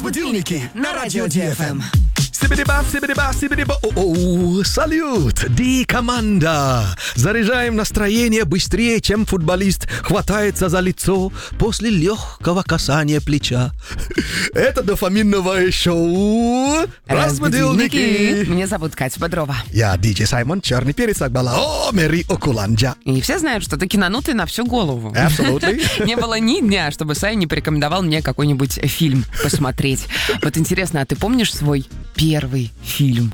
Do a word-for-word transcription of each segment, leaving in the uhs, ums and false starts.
Будильники на радио Ди Эф Эм. Сибириба, сибириба, сибириба. О-о, салют, Ди-команда. Заряжаем настроение быстрее, чем футболист хватается за лицо после легкого касания плеча. Это дофаминовое шоу «Разбудилники». Меня зовут Катя Бодрова. Я диджей Саймон, черный перец Акбала. О, Мэри Окуланджа. И все знают, что ты кинанутый на всю голову. Абсолютно. Не было ни дня, чтобы Сай не порекомендовал мне какой-нибудь фильм посмотреть. Вот интересно, а ты помнишь свой первый фильм?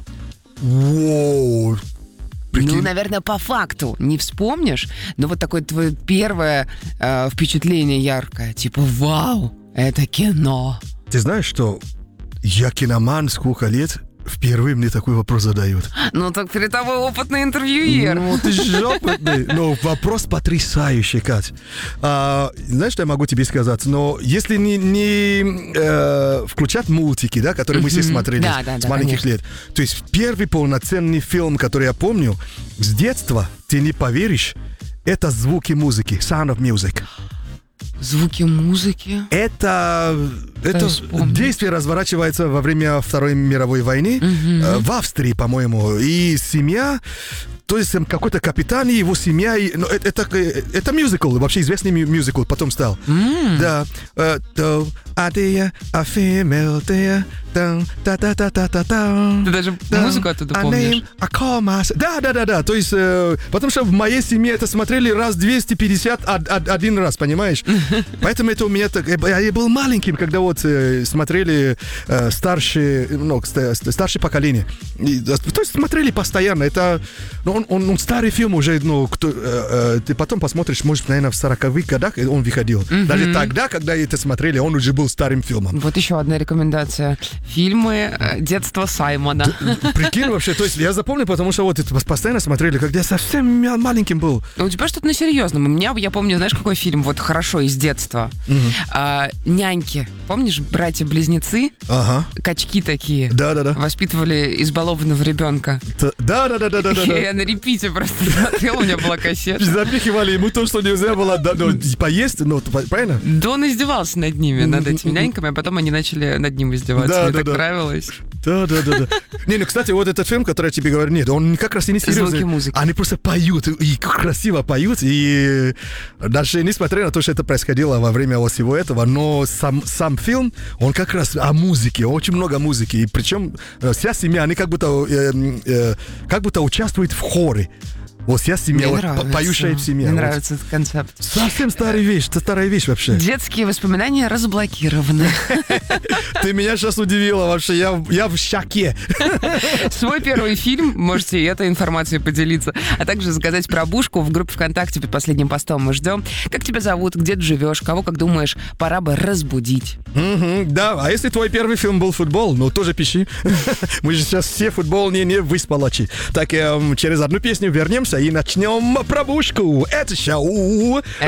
Воу. Ну, наверное, по факту не вспомнишь, но вот такое твое первое э, впечатление яркое, типа «Вау, это кино». Ты знаешь, что я киноман сколько лет, впервые мне такой вопрос задают. Ну, так перед тобой опытный интервьюер. Ну, ты же опытный. Но вопрос потрясающий, Кать. А, знаешь, что я могу тебе сказать? Но если не, не э, включать мультики, да, которые мы все смотрели да, да, с да, маленьких конечно. лет, то есть первый полноценный фильм, который я помню, с детства, ты не поверишь, это звуки музыки, Sound of Music. Звуки музыки. Это, это действие разворачивается во время Второй мировой войны Mm-hmm. э, в Австрии, по-моему. И семья, то есть какой-то капитан и его семья. И, ну, это, это, это мюзикл, вообще известный мю- мюзикл потом стал. Mm. Да. Э, то, а ты, а female, ты, та, та, та, та, та, та, та. Ты даже Да. музыку оттуда А помнишь? name, а call my- Да, да, да, да. То есть, э, потому что в моей семье это смотрели раз двести пятьдесят од- од- один раз, понимаешь? Поэтому это у меня так... Я, я был маленьким, когда вот э, смотрели э, старшие, ну, ст- ст- старшее поколение. И, то есть смотрели постоянно. Это... Ну, он, он, он старый фильм уже, ну, кто, э, э, ты потом посмотришь, может, наверное, в сороковых годах он выходил. Mm-hmm. Даже тогда, когда это смотрели, он уже был старым фильмом. Вот еще одна рекомендация. Фильмы э, детства Саймона. Прикинь вообще, то есть я запомнил, потому что вот это постоянно смотрели, когда я совсем ма- маленьким был. У тебя что-то на серьезном. У меня, я помню, знаешь, какой фильм вот хорошо из детства? А, «Няньки». Помнишь, братья-близнецы? Ага. Качки такие. Да-да-да. Воспитывали избалованного ребенка. Да-да-да-да-да. Я на репите просто смотрела, у меня была кассета. Запихивали ему то, что нельзя было да, ну, поесть, ну, правильно? Да он издевался над ними, над этими няньками, а потом они начали над ним издеваться. Да, Мне да, так да. нравилось. Да, да, да, да. Не, ну, кстати, вот этот фильм, который я тебе говорю, нет, он как раз и не серьезный. Звуки музыки. Они просто поют, и красиво поют, и даже несмотря на то, что это происходило во время вот всего этого, но сам, сам фильм, он как раз о музыке, очень много музыки, и причем э, вся семья, они как будто, э, э, как будто участвуют в хоре. Вот вся семья, Мне вот, нравится. поющая семья. Мне вот. нравится этот концепт. Совсем старая вещь, это старая вещь вообще. Детские воспоминания разблокированы. Ты меня сейчас удивила вообще, я, я в шоке. Свой первый фильм можете этой информацией поделиться, а также заказать пробушку в группе ВКонтакте под последним постом. Мы ждем. Как тебя зовут, где ты живешь, кого, как думаешь, пора бы разбудить. Мгм, да, а если твой первый фильм был футбол, ну тоже пиши. Мы же сейчас все футбол не, не выспалачи. Так, эм, через одну песню вернемся и начнем пробушку. Это шоу